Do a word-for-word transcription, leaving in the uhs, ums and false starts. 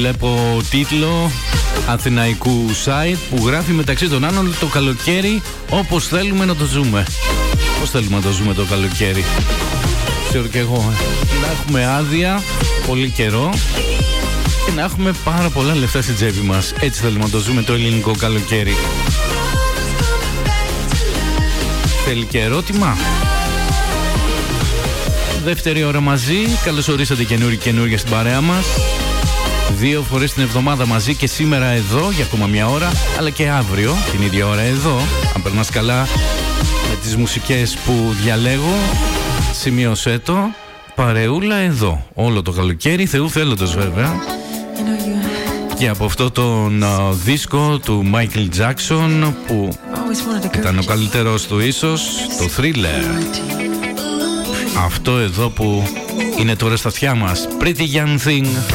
Βλέπω τίτλο αθηναϊκού site που γράφει μεταξύ των άλλων το καλοκαίρι όπως θέλουμε να το ζούμε. Πώς θέλουμε να το ζούμε το καλοκαίρι? Ξέρω και εγώ. Να έχουμε άδεια πολύ καιρό και να έχουμε πάρα πολλά λεφτά στην τσέπη μας. Έτσι θέλουμε να το ζούμε το ελληνικό καλοκαίρι. Θέλει και ερώτημα. Δεύτερη ώρα μαζί. Καλώς ορίσατε καινούργοι καινούργια στην παρέα μας. Δύο φορές την εβδομάδα μαζί και σήμερα εδώ για ακόμα μια ώρα, αλλά και αύριο την ίδια ώρα εδώ. Αν περνάς καλά με τις μουσικές που διαλέγω, σημείωσέ το. Παρεούλα εδώ όλο το καλοκαίρι, Θεού θέλοντος βέβαια. Και από αυτό τον uh, δίσκο του Michael Jackson που ήταν ο καλύτερος του ίσως, το Thriller. Αυτό εδώ που είναι τώρα στα αυτιά μας, Pretty Young Thing.